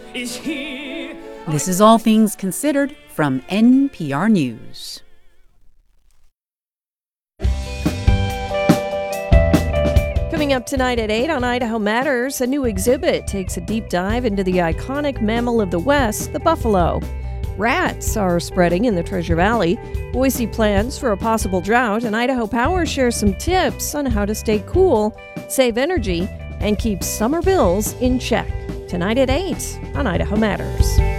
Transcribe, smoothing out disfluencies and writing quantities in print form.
is here. This is All Things Considered from NPR News. Coming up tonight at 8 on Idaho Matters, a new exhibit takes a deep dive into the iconic mammal of the West, the buffalo. Rats are spreading in the Treasure Valley. Boise plans for a possible drought, and Idaho Power shares some tips on how to stay cool, save energy, and keep summer bills in check. Tonight at 8 on Idaho Matters.